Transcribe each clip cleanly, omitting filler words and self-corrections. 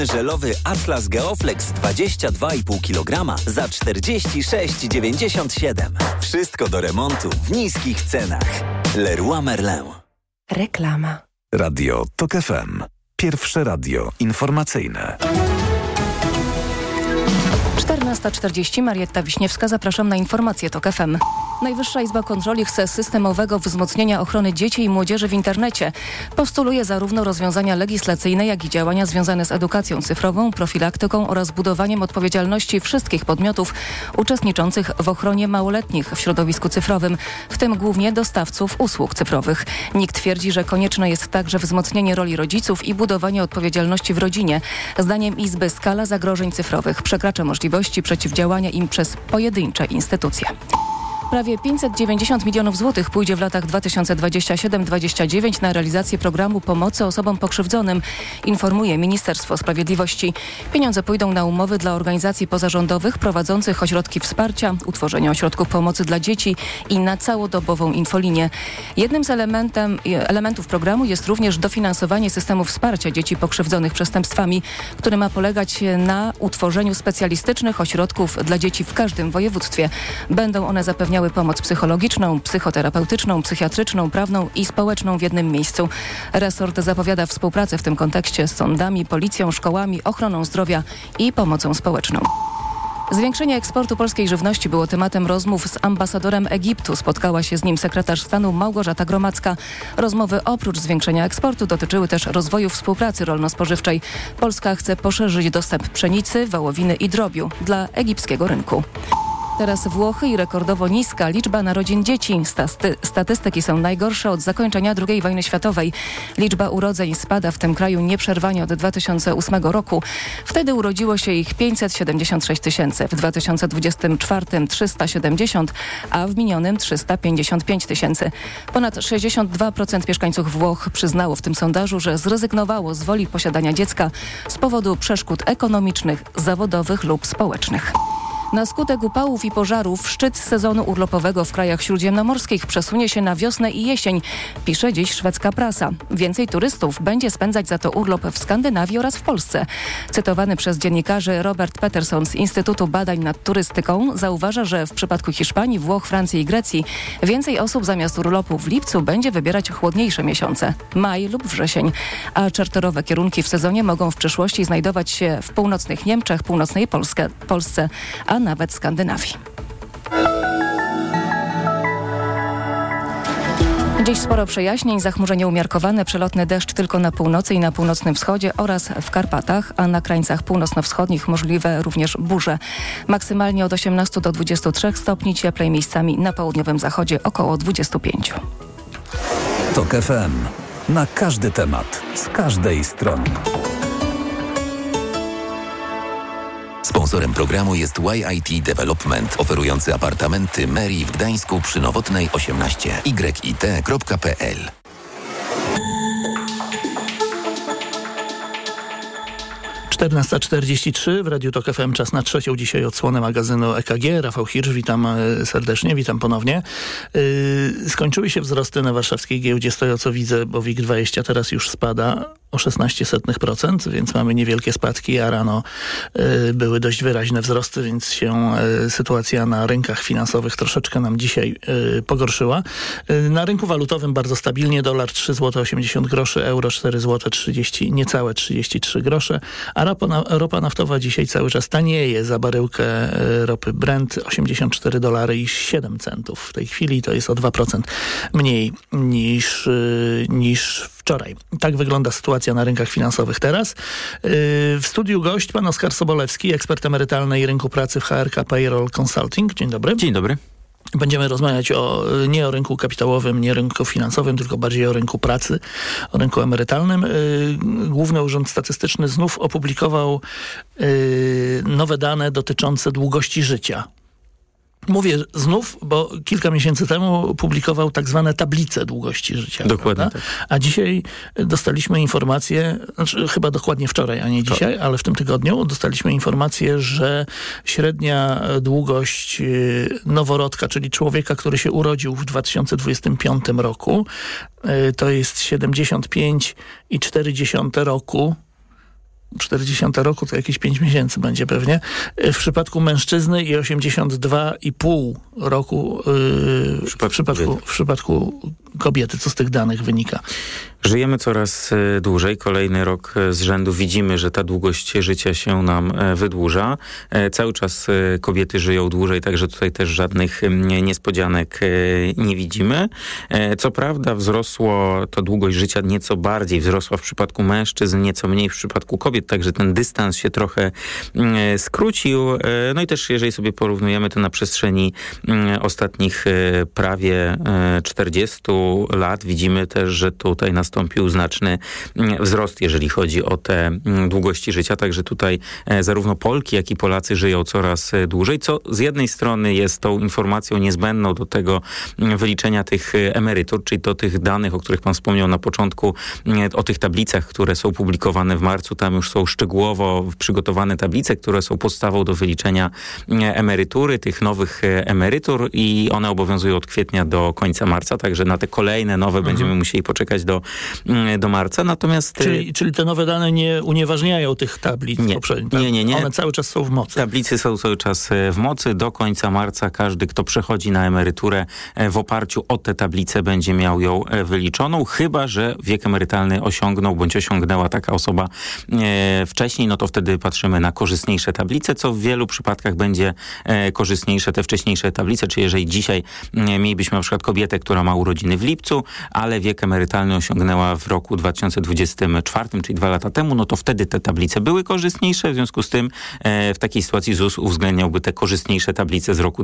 Żelowy Atlas Geoflex 22,5 kg za 46,97. Wszystko do remontu w niskich cenach. Leroy Merlin. Reklama. Radio TOK FM. Pierwsze radio informacyjne. 14:40. Marietta Wiśniewska. Zapraszam na informacje TOK FM. Najwyższa Izba Kontroli chce systemowego wzmocnienia ochrony dzieci i młodzieży w internecie. Postuluje zarówno rozwiązania legislacyjne, jak i działania związane z edukacją cyfrową, profilaktyką oraz budowaniem odpowiedzialności wszystkich podmiotów uczestniczących w ochronie małoletnich w środowisku cyfrowym, w tym głównie dostawców usług cyfrowych. NIK twierdzi, że konieczne jest także wzmocnienie roli rodziców i budowanie odpowiedzialności w rodzinie. Zdaniem Izby skala zagrożeń cyfrowych przekracza możliwości przeciwdziałania im przez pojedyncze instytucje. Prawie 590 milionów złotych pójdzie w latach 2027-2029 na realizację programu pomocy osobom pokrzywdzonym, informuje Ministerstwo Sprawiedliwości. Pieniądze pójdą na umowy dla organizacji pozarządowych prowadzących ośrodki wsparcia, utworzenie ośrodków pomocy dla dzieci i na całodobową infolinię. Jednym z elementów programu jest również dofinansowanie systemu wsparcia dzieci pokrzywdzonych przestępstwami, który ma polegać na utworzeniu specjalistycznych ośrodków dla dzieci w każdym województwie. Będą one zapewniały pomoc psychologiczną, psychoterapeutyczną, psychiatryczną, prawną i społeczną w jednym miejscu. Resort zapowiada współpracę w tym kontekście z sądami, policją, szkołami, ochroną zdrowia i pomocą społeczną. Zwiększenie eksportu polskiej żywności było tematem rozmów z ambasadorem Egiptu. Spotkała się z nim sekretarz stanu Małgorzata Gromacka. Rozmowy oprócz zwiększenia eksportu dotyczyły też rozwoju współpracy rolno-spożywczej. Polska chce poszerzyć dostęp pszenicy, wołowiny i drobiu dla egipskiego rynku. Teraz Włochy i rekordowo niska liczba narodzin dzieci. Statystyki są najgorsze od zakończenia II wojny światowej. Liczba urodzeń spada w tym kraju nieprzerwanie od 2008 roku. Wtedy urodziło się ich 576 tysięcy, w 2024 370, a w minionym 355 tysięcy. Ponad 62% mieszkańców Włoch przyznało w tym sondażu, że zrezygnowało z woli posiadania dziecka z powodu przeszkód ekonomicznych, zawodowych lub społecznych. Na skutek upałów i pożarów szczyt sezonu urlopowego w krajach śródziemnomorskich przesunie się na wiosnę i jesień, pisze dziś szwedzka prasa. Więcej turystów będzie spędzać za to urlop w Skandynawii oraz w Polsce. Cytowany przez dziennikarzy Robert Peterson z Instytutu Badań nad Turystyką zauważa, że w przypadku Hiszpanii, Włoch, Francji i Grecji więcej osób zamiast urlopu w lipcu będzie wybierać chłodniejsze miesiące, maj lub wrzesień, a czarterowe kierunki w sezonie mogą w przyszłości znajdować się w północnych Niemczech, północnej Polsce, a nawet Skandynawii. Dziś sporo przejaśnień, zachmurzenie umiarkowane, przelotny deszcz tylko na północy i na północnym wschodzie oraz w Karpatach, a na krańcach północno-wschodnich możliwe również burze. Maksymalnie od 18 do 23 stopni, cieplej miejscami na południowym zachodzie około 25. TOK FM. Na każdy temat, z każdej strony. Sponsorem programu jest YIT Development, oferujący apartamenty Meri w Gdańsku przy Nowotnej 18. yit.pl. Czternasta 43 w Radiu TOK FM, czas na trzecią dzisiaj odsłonę magazynu EKG. Rafał Hirsch, witam serdecznie, witam ponownie. Skończyły się wzrosty na warszawskiej giełdzie, z tego co widzę, bo WIG20 teraz już spada o 0,16%, więc mamy niewielkie spadki, a rano były dość wyraźne wzrosty, więc się sytuacja na rynkach finansowych troszeczkę nam dzisiaj pogorszyła. Na rynku walutowym bardzo stabilnie, dolar 3,80 zł, euro 4 zł 30, niecałe 33 grosze, a ropa naftowa dzisiaj cały czas tanieje za baryłkę ropy Brent, $84,07. W tej chwili to jest o 2% mniej niż wczoraj. Tak wygląda sytuacja na rynkach finansowych teraz. W studiu gość pan Oskar Sobolewski, ekspert emerytalny i rynku pracy w HRK Payroll Consulting. Dzień dobry. Dzień dobry. Będziemy rozmawiać nie o rynku kapitałowym, nie rynku finansowym, tylko bardziej o rynku pracy, o rynku emerytalnym. Główny Urząd Statystyczny znów opublikował nowe dane dotyczące długości życia. Mówię znów, bo kilka miesięcy temu publikował tak zwane tablice długości życia. Dokładnie tak. A dzisiaj dostaliśmy informację, znaczy chyba dokładnie wczoraj, a nie dzisiaj, ale w tym tygodniu dostaliśmy informację, że średnia długość noworodka, czyli człowieka, który się urodził w 2025 roku, to jest 75,4 roku. 40 roku to jakieś 5 miesięcy będzie pewnie. W przypadku mężczyzny i 82,5 roku w przypadku kobiety. Co z tych danych wynika? Żyjemy coraz dłużej. Kolejny rok z rzędu widzimy, że ta długość życia się nam wydłuża. Cały czas kobiety żyją dłużej, także tutaj też żadnych niespodzianek nie widzimy. Co prawda ta długość życia nieco bardziej wzrosła w przypadku mężczyzn, nieco mniej w przypadku kobiet, także ten dystans się trochę skrócił. No i też jeżeli sobie porównujemy to na przestrzeni ostatnich prawie 40 lat, widzimy też, że tutaj nastąpił znaczny wzrost, jeżeli chodzi o te długości życia. Także tutaj zarówno Polki, jak i Polacy żyją coraz dłużej, co z jednej strony jest tą informacją niezbędną do tego wyliczenia tych emerytur, czyli do tych danych, o których pan wspomniał na początku, o tych tablicach, które są publikowane w marcu. Tam już są szczegółowo przygotowane tablice, które są podstawą do wyliczenia emerytury, tych nowych emerytur i one obowiązują od kwietnia do końca marca, także na te kolejne nowe będziemy musieli poczekać do marca. Natomiast... Czyli te nowe dane nie unieważniają tych tablic poprzednich? Nie. One cały czas są w mocy? Tablice są cały czas w mocy. Do końca marca każdy, kto przechodzi na emeryturę w oparciu o te tablice będzie miał ją wyliczoną, chyba że wiek emerytalny osiągnął bądź osiągnęła taka osoba wcześniej, no to wtedy patrzymy na korzystniejsze tablice, co w wielu przypadkach będzie korzystniejsze te wcześniejsze tablice, czyli jeżeli dzisiaj mielibyśmy na przykład kobietę, która ma urodziny w lipcu, ale wiek emerytalny osiągnęła w roku 2024, czyli 2 lata temu, no to wtedy te tablice były korzystniejsze, w związku z tym w takiej sytuacji ZUS uwzględniałby te korzystniejsze tablice z roku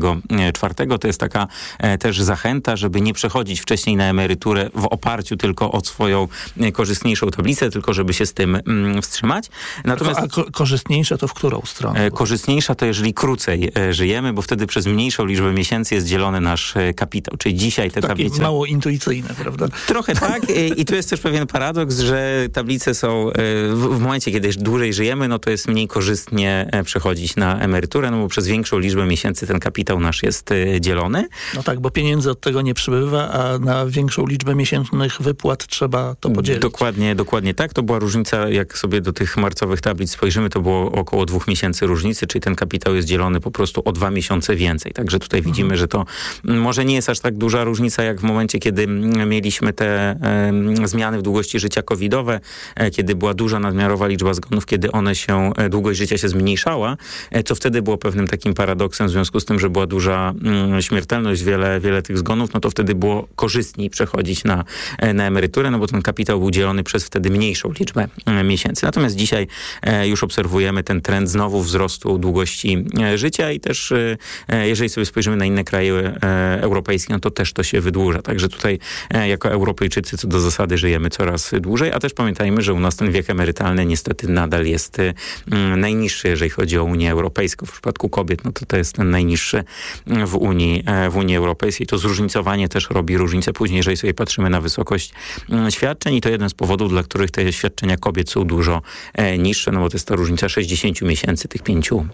2024. To jest taka też zachęta, żeby nie przechodzić wcześniej na emeryturę w oparciu tylko o swoją korzystniejszą tablicę, tylko żeby się z tym wstrzymać. Natomiast korzystniejsze to w którą stronę? Korzystniejsza to jeżeli krócej żyjemy, bo wtedy przez mniejszą liczbę miesięcy jest dzielony nasz kapitał, czyli dzisiaj te tablice... mało intuicyjne, prawda? Trochę tak i tu jest też pewien paradoks, że tablice są w momencie, kiedy dłużej żyjemy, no to jest mniej korzystnie przechodzić na emeryturę, no bo przez większą liczbę miesięcy ten kapitał nasz jest dzielony. No tak, bo pieniędzy od tego nie przybywa, a na większą liczbę miesięcznych wypłat trzeba to podzielić. Dokładnie tak. To była różnica, jak sobie do tych marcowych tablic spojrzymy, to było około 2 miesięcy różnicy, czyli ten kapitał jest dzielony po prostu o 2 miesiące więcej. Także tutaj widzimy, że to może nie jest aż tak duża różnica, jak w momencie, kiedy mieliśmy te zmiany w długości życia covidowe, kiedy była duża nadmiarowa liczba zgonów, kiedy długość życia się zmniejszała, co wtedy było pewnym takim paradoksem w związku z tym, że była duża śmiertelność, wiele tych zgonów, no to wtedy było korzystniej przechodzić na emeryturę, no bo ten kapitał był dzielony przez wtedy mniejszą liczbę miesięcy. Natomiast dzisiaj już obserwujemy ten trend znowu wzrostu długości życia i też jeżeli sobie spojrzymy na inne kraje europejskie, no to też to się wydłuża. Także tutaj jako Europejczycy co do zasady żyjemy coraz dłużej, a też pamiętajmy, że u nas ten wiek emerytalny niestety nadal jest najniższy, jeżeli chodzi o Unię Europejską. W przypadku kobiet, no to jest ten najniższy w Unii Europejskiej. To zróżnicowanie też robi różnicę później, jeżeli sobie patrzymy na wysokość świadczeń i to jeden z powodów, dla których te świadczenia kobiet są dużo niższe, no bo to jest ta różnica 60 miesięcy, tych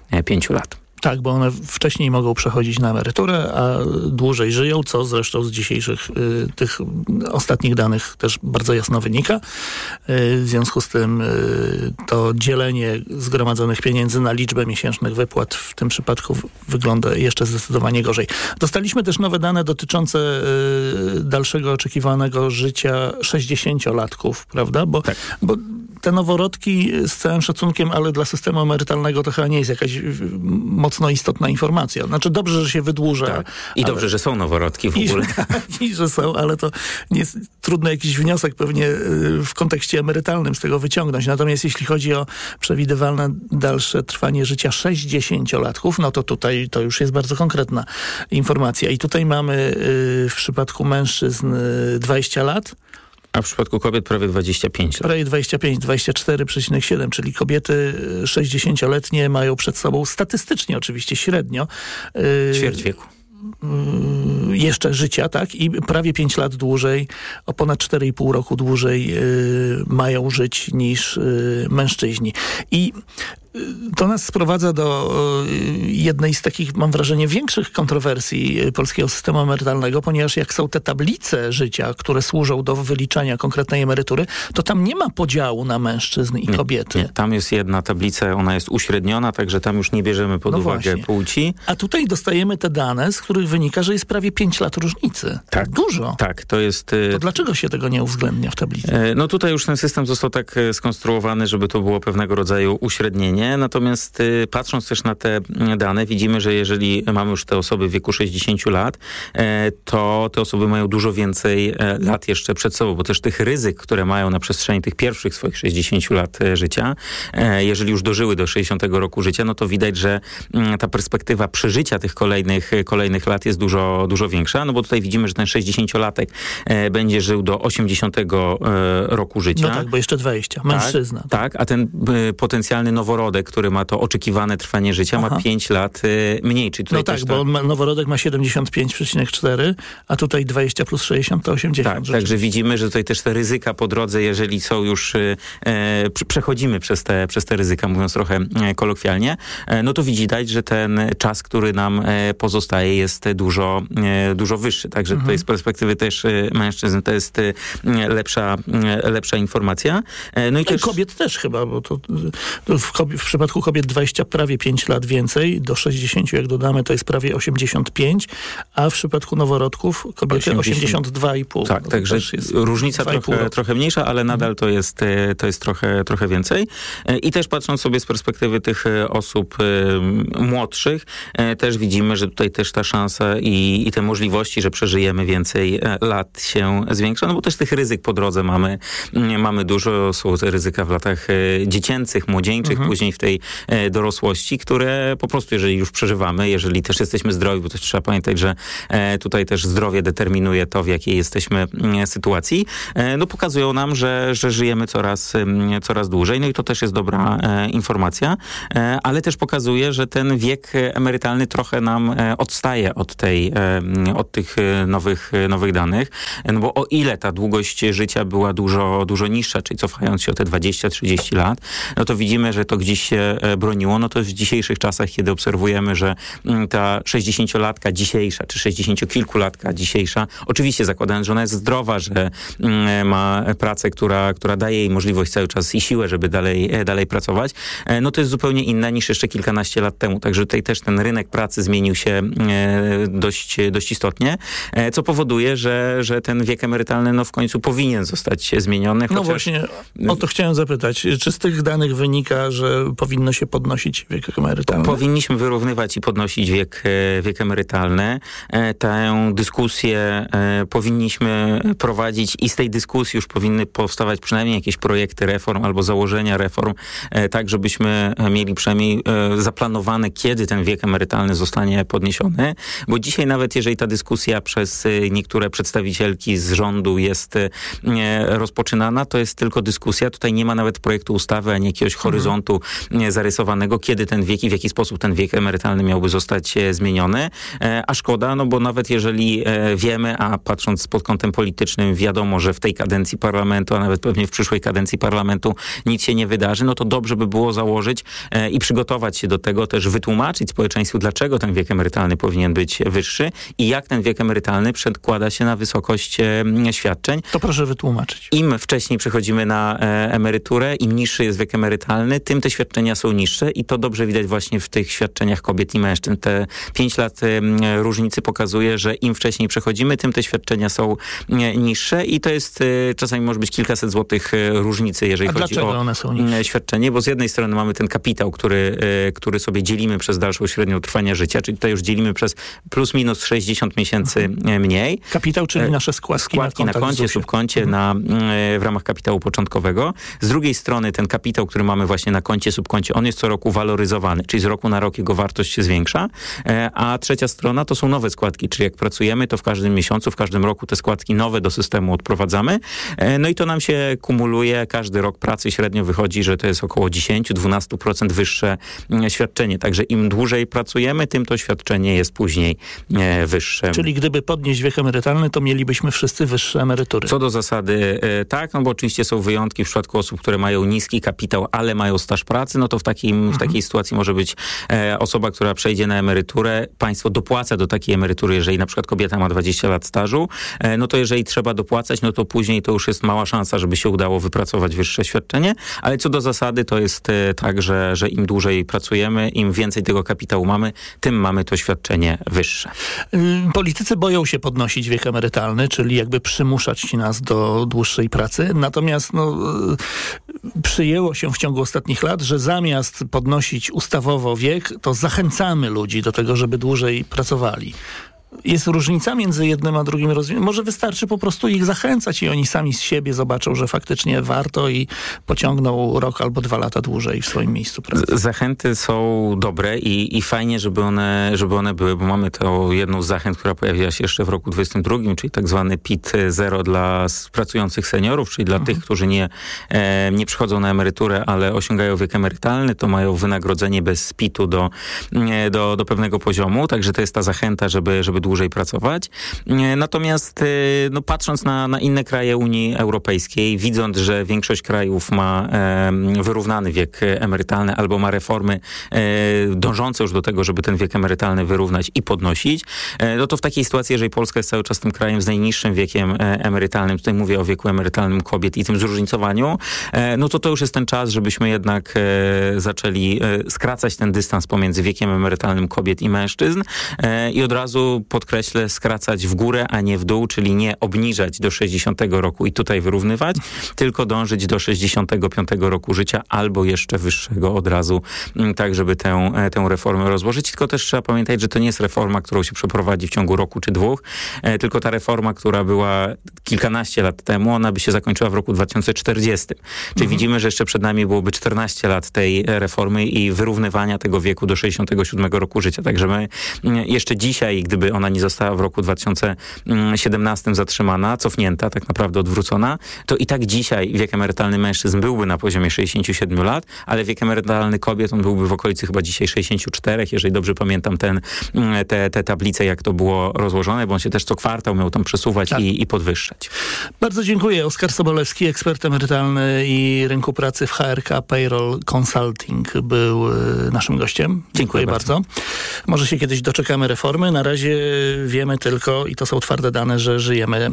5 lat. Tak, bo one wcześniej mogą przechodzić na emeryturę, a dłużej żyją, co zresztą z dzisiejszych tych ostatnich danych też bardzo jasno wynika. W związku z tym to dzielenie zgromadzonych pieniędzy na liczbę miesięcznych wypłat w tym przypadku wygląda jeszcze zdecydowanie gorzej. Dostaliśmy też nowe dane dotyczące dalszego oczekiwanego życia 60-latków, prawda? Bo te noworodki z całym szacunkiem, ale dla systemu emerytalnego to chyba nie jest jakaś mocno istotna informacja. Znaczy dobrze, że się wydłuża. Tak. I dobrze, że są noworodki w ogóle. I że są, ale to nie jest trudno jakiś wniosek pewnie w kontekście emerytalnym z tego wyciągnąć. Natomiast jeśli chodzi o przewidywalne dalsze trwanie życia 60-latków, no to tutaj to już jest bardzo konkretna informacja. I tutaj mamy w przypadku mężczyzn 20 lat, a w przypadku kobiet prawie 25 lat. Prawie 25, 24,7, czyli kobiety 60-letnie mają przed sobą statystycznie oczywiście średnio ćwierć wieku. Jeszcze życia, tak? I prawie 5 lat dłużej, o ponad 4,5 roku dłużej mają żyć niż mężczyźni. I to nas sprowadza do jednej z takich, mam wrażenie, większych kontrowersji polskiego systemu emerytalnego, ponieważ jak są te tablice życia, które służą do wyliczania konkretnej emerytury, to tam nie ma podziału na mężczyzn i kobiety. Nie, tam jest jedna tablica, ona jest uśredniona, także tam już nie bierzemy pod uwagę płci. A tutaj dostajemy te dane, z których wynika, że jest prawie 5 lat różnicy. Tak. Dużo. Tak, to jest... To dlaczego się tego nie uwzględnia w tablicy? No tutaj już ten system został tak skonstruowany, żeby to było pewnego rodzaju uśrednienie. Natomiast patrząc też na te dane, widzimy, że jeżeli mamy już te osoby w wieku 60 lat, to te osoby mają dużo więcej lat jeszcze przed sobą, bo też tych ryzyk, które mają na przestrzeni tych pierwszych swoich 60 lat życia, jeżeli już dożyły do 60 roku życia, no to widać, że ta perspektywa przeżycia tych kolejnych lat jest dużo większa, no bo tutaj widzimy, że ten 60-latek będzie żył do 80 roku życia. No tak, bo jeszcze 20. Mężczyzna. Tak, a ten potencjalny noworodek, który ma to oczekiwane trwanie życia, ma 5 lat mniej. Czyli tutaj no tak, bo noworodek ma 75,4, a tutaj 20 plus 60 to 80. Tak, także widzimy, że tutaj też te ryzyka po drodze, jeżeli są już, przechodzimy przez te ryzyka, mówiąc trochę kolokwialnie, no to widać, że ten czas, który nam pozostaje, jest dużo wyższy. Także tutaj z perspektywy też mężczyzn to jest lepsza informacja. No i też... kobiet też chyba, bo to w przypadku kobiet 20 prawie 5 lat więcej, do 60 jak dodamy to jest prawie 85, a w przypadku noworodków kobiety 82,5. Tak, także różnica trochę mniejsza, ale nadal to jest trochę więcej. I też patrząc sobie z perspektywy tych osób młodszych, też widzimy, że tutaj też ta szansa i te możliwości, że przeżyjemy więcej lat się zwiększa, no bo też tych ryzyk po drodze mamy dużo. Są te ryzyka w latach dziecięcych, młodzieńczych, później w tej dorosłości, które po prostu, jeżeli już przeżywamy, jeżeli też jesteśmy zdrowi, bo też trzeba pamiętać, że tutaj też zdrowie determinuje to, w jakiej jesteśmy sytuacji, no pokazują nam, że żyjemy coraz dłużej. No i to też jest dobra informacja, ale też pokazuje, że ten wiek emerytalny trochę nam odstaje od tych nowych danych, no bo o ile ta długość życia była dużo niższa, czyli cofając się o te 20-30 lat, no to widzimy, że to gdzieś się broniło. No to w dzisiejszych czasach, kiedy obserwujemy, że ta 60-latka dzisiejsza, czy 60-kilkulatka dzisiejsza, oczywiście zakładając, że ona jest zdrowa, że ma pracę, która daje jej możliwość cały czas i siłę, żeby dalej pracować, no to jest zupełnie inne niż jeszcze kilkanaście lat temu. Także tutaj też ten rynek pracy zmienił się dość istotnie, co powoduje, że ten wiek emerytalny no w końcu powinien zostać zmieniony. No właśnie, o to chciałem zapytać. Czy z tych danych wynika, że powinno się podnosić wiek emerytalny? Powinniśmy wyrównywać i podnosić wiek emerytalny. Tę dyskusję powinniśmy prowadzić i z tej dyskusji już powinny powstawać przynajmniej jakieś projekty reform albo założenia reform, tak żebyśmy mieli przynajmniej zaplanowane, kiedy ten wiek emerytalny zostanie podniesiony. Bo dzisiaj nawet jeżeli ta dyskusja przez niektóre przedstawicielki z rządu jest rozpoczynana, to jest tylko dyskusja. Tutaj nie ma nawet projektu ustawy, ani jakiegoś horyzontu zarysowanego, kiedy ten wiek i w jaki sposób ten wiek emerytalny miałby zostać zmieniony. A szkoda, no bo nawet jeżeli wiemy, a patrząc pod kątem politycznym wiadomo, że w tej kadencji parlamentu, a nawet pewnie w przyszłej kadencji parlamentu nic się nie wydarzy, no to dobrze by było założyć i przygotować się do tego, też wytłumaczyć społeczeństwu, dlaczego ten wiek emerytalny powinien być wyższy i jak ten wiek emerytalny przekłada się na wysokość świadczeń. To proszę wytłumaczyć. Im wcześniej przechodzimy na emeryturę, im niższy jest wiek emerytalny, tym te świadczenia są niższe i to dobrze widać właśnie w tych świadczeniach kobiet i mężczyzn. Te 5 lat różnicy pokazuje, że im wcześniej przechodzimy, tym te świadczenia są niższe i to jest czasami może być kilkaset złotych różnicy, jeżeli chodzi o one są niższe? Świadczenie, bo z jednej strony mamy ten kapitał, który sobie dzielimy przez dalszą średnią trwania życia, czyli tutaj już dzielimy przez plus minus 60 miesięcy mniej. Kapitał, czyli nasze składki na koncie, subkoncie w ramach kapitału początkowego. Z drugiej strony ten kapitał, który mamy właśnie na koncie, subkoncie, on jest co roku waloryzowany, czyli z roku na rok jego wartość się zwiększa. A trzecia strona to są nowe składki, czyli jak pracujemy, to w każdym miesiącu, w każdym roku te składki nowe do systemu odprowadzamy. No i to nam się kumuluje. Każdy rok pracy średnio wychodzi, że to jest około 10-12% wyższe świadczenie. Także im dłużej pracujemy, tym to świadczenie jest później wyższe. Czyli gdyby podnieść wiek emerytalny, to mielibyśmy wszyscy wyższe emerytury. Co do zasady tak, no bo oczywiście są wyjątki w przypadku osób, które mają niski kapitał, ale mają staż pracy. pracy, no to w takiej sytuacji może być osoba, która przejdzie na emeryturę, państwo dopłaca do takiej emerytury, jeżeli na przykład kobieta ma 20 lat stażu, no to jeżeli trzeba dopłacać, no to później to już jest mała szansa, żeby się udało wypracować wyższe świadczenie, ale co do zasady to jest tak, że im dłużej pracujemy, im więcej tego kapitału mamy, tym mamy to świadczenie wyższe. Politycy boją się podnosić wiek emerytalny, czyli jakby przymuszać nas do dłuższej pracy, natomiast przyjęło się w ciągu ostatnich lat, że zamiast podnosić ustawowo wiek, to zachęcamy ludzi do tego, żeby dłużej pracowali. Jest różnica między jednym a drugim rozwiązaniem. Może wystarczy po prostu ich zachęcać i oni sami z siebie zobaczą, że faktycznie warto i pociągną rok albo 2 lata dłużej w swoim miejscu pracy. Zachęty są dobre i fajnie, żeby one były, bo mamy to jedną z zachęt, która pojawiła się jeszcze w roku 2022, czyli tak zwany PIT 0 dla pracujących seniorów, czyli dla tych, którzy nie przychodzą na emeryturę, ale osiągają wiek emerytalny, to mają wynagrodzenie bez PIT-u do pewnego poziomu, także to jest ta zachęta, żeby dłużej pracować. Natomiast patrząc na inne kraje Unii Europejskiej, widząc, że większość krajów ma wyrównany wiek emerytalny albo ma reformy dążące już do tego, żeby ten wiek emerytalny wyrównać i podnosić, no to w takiej sytuacji, jeżeli Polska jest cały czas tym krajem z najniższym wiekiem emerytalnym, tutaj mówię o wieku emerytalnym kobiet i tym zróżnicowaniu, no to już jest ten czas, żebyśmy jednak zaczęli skracać ten dystans pomiędzy wiekiem emerytalnym kobiet i mężczyzn i od razu podkreślę, skracać w górę, a nie w dół, czyli nie obniżać do 60 roku i tutaj wyrównywać, tylko dążyć do 65 roku życia albo jeszcze wyższego od razu, tak żeby tę reformę rozłożyć. Tylko też trzeba pamiętać, że to nie jest reforma, którą się przeprowadzi w ciągu roku czy 2, tylko ta reforma, która była kilkanaście lat temu, ona by się zakończyła w roku 2040. Czyli widzimy, że jeszcze przed nami byłoby 14 lat tej reformy i wyrównywania tego wieku do 67 roku życia. Także my jeszcze dzisiaj, gdyby ona nie została w roku 2017 zatrzymana, cofnięta, tak naprawdę odwrócona, to i tak dzisiaj wiek emerytalny mężczyzn byłby na poziomie 67 lat, ale wiek emerytalny kobiet, on byłby w okolicy chyba dzisiaj 64, jeżeli dobrze pamiętam te tablice, jak to było rozłożone, bo on się też co kwartał miał tam przesuwać i podwyższać. Bardzo dziękuję. Oskar Sobolewski, ekspert emerytalny i rynku pracy w HRK Payroll Consulting był naszym gościem. Dziękuję bardzo. Może się kiedyś doczekamy reformy. Na razie wiemy tylko, i to są twarde dane, że żyjemy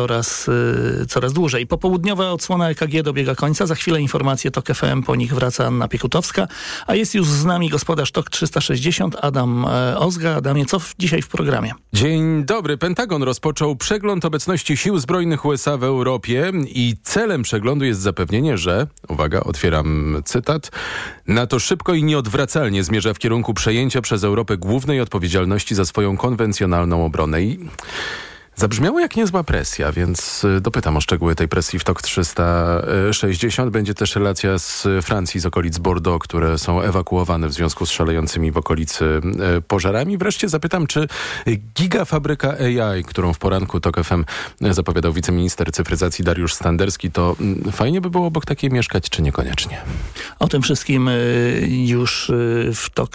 coraz dłużej. Popołudniowa odsłona EKG dobiega końca. Za chwilę informacje TOK FM, po nich wraca Anna Piekutowska, a jest już z nami gospodarz TOK 360 Adam Ozga. Adamie, co dzisiaj w programie? Dzień dobry. Pentagon rozpoczął przegląd obecności sił zbrojnych USA w Europie i celem przeglądu jest zapewnienie, że, uwaga, otwieram cytat, NATO szybko i nieodwracalnie zmierza w kierunku przejęcia przez Europę głównej odpowiedzialności za swoją konwencjonalną obronę. I zabrzmiało jak niezła presja, więc dopytam o szczegóły tej presji w TOK 360. Będzie też relacja z Francji, z okolic Bordeaux, które są ewakuowane w związku z szalejącymi w okolicy pożarami. Wreszcie zapytam, czy gigafabryka AI, którą w poranku TOK FM zapowiadał wiceminister cyfryzacji Dariusz Standerski, to fajnie by było obok takiej mieszkać, czy niekoniecznie? O tym wszystkim już w TOK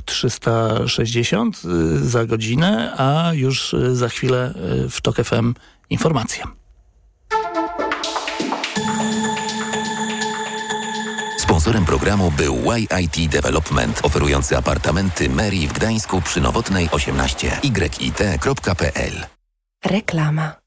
360 za godzinę, a już za chwilę w TOK FM informacje. Sponsorem programu był YIT Development, oferujący apartamenty Mary w Gdańsku przy Nowotnej 18. YIT.pl. Reklama.